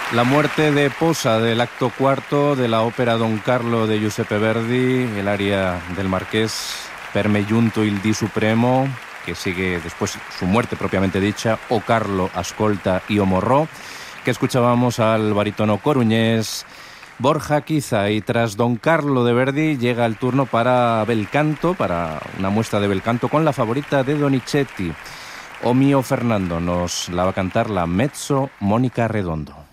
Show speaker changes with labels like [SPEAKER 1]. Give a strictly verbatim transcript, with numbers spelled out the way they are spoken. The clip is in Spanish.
[SPEAKER 1] La muerte de Posa del acto cuarto de la ópera Don Carlo de Giuseppe Verdi, el aria del Marqués, Per me giunto il Dì Supremo, que sigue después su muerte propiamente dicha, O Carlo ascolta io morrò, que escuchábamos al barítono coruñés Borja Quiza. Y tras Don Carlo de Verdi llega el turno para Belcanto, para una muestra de Belcanto con la favorita de Donizetti. O mio Fernando nos la va a cantar la mezzo Mónica Redondo.